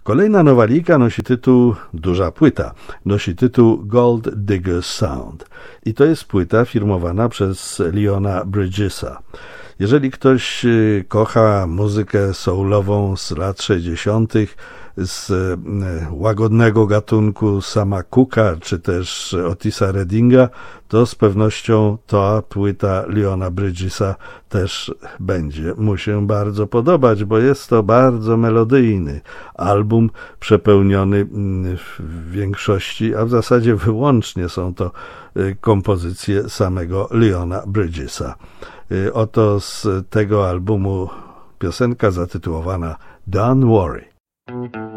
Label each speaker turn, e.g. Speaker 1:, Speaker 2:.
Speaker 1: Kolejna nowalika nosi tytuł, duża płyta, nosi tytuł Gold Digger's Sound i to jest płyta firmowana przez Leona Bridgesa. Jeżeli ktoś kocha muzykę soulową z lat 60., z łagodnego gatunku Sama Cooka, czy też Otisa Reddinga, to z pewnością ta płyta Leona Bridgesa też będzie mu się bardzo podobać, bo jest to bardzo melodyjny album, przepełniony w większości, a w zasadzie wyłącznie są to kompozycje samego Leona Bridgesa. Oto z tego albumu piosenka zatytułowana Don't Worry.